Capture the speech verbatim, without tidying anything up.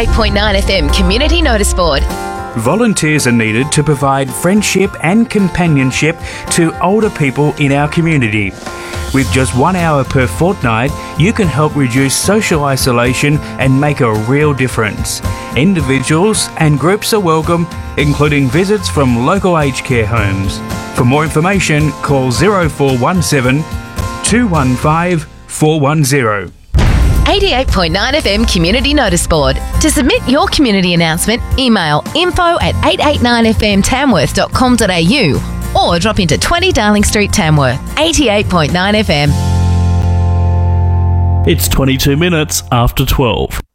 eighty-eight point nine F M Community Notice Board. Volunteers are needed to provide friendship and companionship to older people in our community. With just one hour per fortnight, you can help reduce social isolation and make a real difference. Individuals and groups are welcome, including visits from local aged care homes. For more information, call zero four one seven, two one five, four one zero. eighty-eight point nine F M Community Notice Board. To submit your community announcement, email info at eight eight nine f m tamworth dot com dot a u or drop into twenty Darling Street, Tamworth. eighty-eight point nine F M. It's twenty-two minutes after twelve.